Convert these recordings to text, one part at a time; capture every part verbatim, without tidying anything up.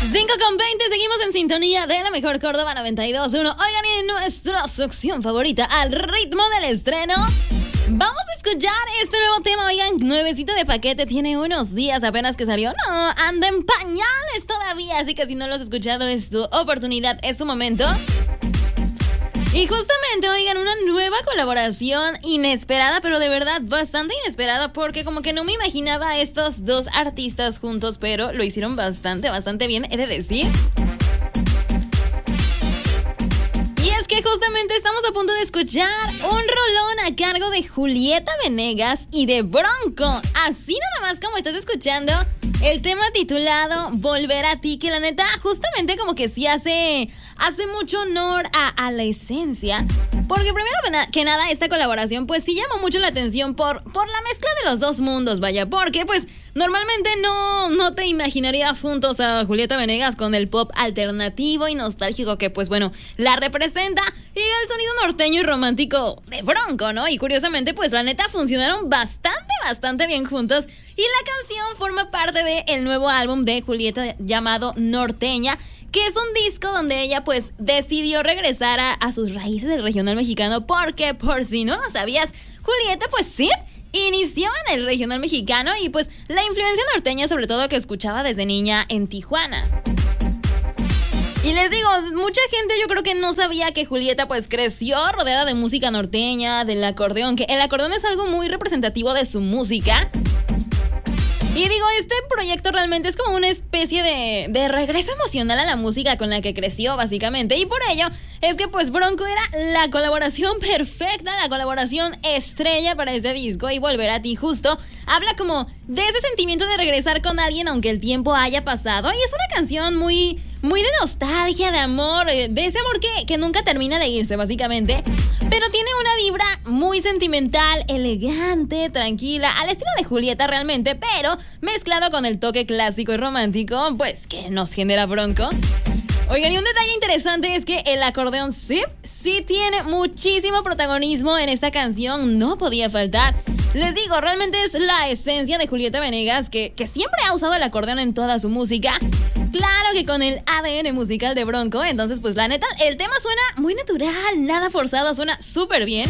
cinco con veinte, seguimos en sintonía de la mejor Córdoba noventa y dos punto uno. Oigan, y en nuestra sección favorita, al ritmo del estreno, vamos a escuchar este nuevo tema. Oigan, nuevecito de paquete, tiene unos días apenas que salió. No, anda en pañales todavía, así que si no lo has escuchado es tu oportunidad, es tu momento. Y justamente, oigan, una nueva colaboración inesperada, pero de verdad bastante inesperada, porque como que no me imaginaba a estos dos artistas juntos, pero lo hicieron bastante, bastante bien, he de decir. Y es que justamente estamos a punto de escuchar un rolón a cargo de Julieta Venegas y de Bronco. Así nada más como estás escuchando el tema titulado Volver a ti, que la neta justamente como que sí hace, hace mucho honor a, a la esencia. Porque primero que nada, esta colaboración pues sí llama mucho la atención por, por la mezcla de los dos mundos, vaya. Porque pues normalmente no, no te imaginarías juntos a Julieta Venegas con el pop alternativo y nostálgico que pues bueno, la representa, y el sonido norteño y romántico de Bronco, ¿no? Y curiosamente pues la neta funcionaron bastante, bastante bien juntos. Y la canción forma parte del nuevo álbum de Julieta llamado Norteña, que es un disco donde ella pues decidió regresar a, a sus raíces del regional mexicano, porque por si no lo sabías, Julieta pues sí inició en el regional mexicano y pues la influencia norteña sobre todo que escuchaba desde niña en Tijuana. Y les digo, mucha gente yo creo que no sabía que Julieta pues creció rodeada de música norteña, del acordeón, que el acordeón es algo muy representativo de su música. Y digo, este proyecto realmente es como una especie de, de regreso emocional a la música con la que creció, básicamente. Y por ello es que pues Bronco era la colaboración perfecta, la colaboración estrella para este disco. Y Volver a ti justo habla como de ese sentimiento de regresar con alguien aunque el tiempo haya pasado. Y es una canción muy, muy de nostalgia, de amor, de ese amor que, que nunca termina de irse, básicamente. Pero tiene una vibra muy sentimental, elegante, tranquila, al estilo de Julieta realmente, pero mezclado con el toque clásico y romántico, pues que nos genera Bronco. Oigan, y un detalle interesante es que el acordeón sí, sí tiene muchísimo protagonismo en esta canción, no podía faltar. Les digo, realmente es la esencia de Julieta Venegas, que, que siempre ha usado el acordeón en toda su música. Claro que con el A D N musical de Bronco, entonces pues la neta, el tema suena muy natural, nada forzado, suena súper bien.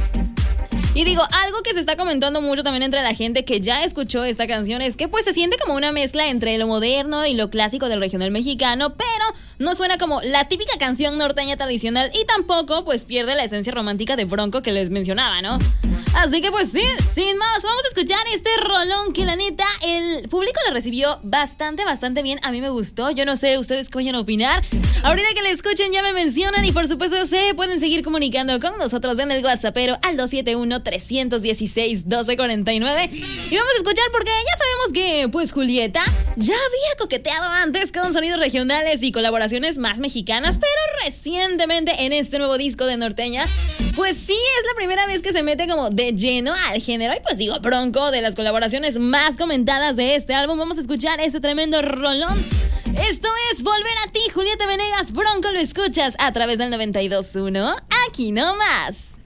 Y digo, algo que se está comentando mucho también entre la gente que ya escuchó esta canción es que pues se siente como una mezcla entre lo moderno y lo clásico del regional mexicano, pero no suena como la típica canción norteña tradicional y tampoco pues pierde la esencia romántica de Bronco que les mencionaba, ¿no? Así que pues sí, sin más, vamos a escuchar este rolón que la neta el público lo recibió bastante, bastante bien. A mí me gustó, yo no sé ustedes qué vayan a opinar. Ahorita que le escuchen ya me mencionan y por supuesto se pueden seguir comunicando con nosotros en el WhatsApp, pero al dos siete uno, tres uno seis, uno dos cuatro nueve. Y vamos a escuchar porque ya sabemos que pues Julieta ya había coqueteado antes con sonidos regionales y colaboraciones más mexicanas, pero recientemente en este nuevo disco de Norteña pues sí es la primera vez que se mete como de lleno al género. Y pues digo, Bronco, de las colaboraciones más comentadas de este álbum, vamos a escuchar este tremendo rolón. Esto es Volver a ti, Julieta Venegas, Bronco, lo escuchas a través del noventa y dos punto uno, aquí nomás.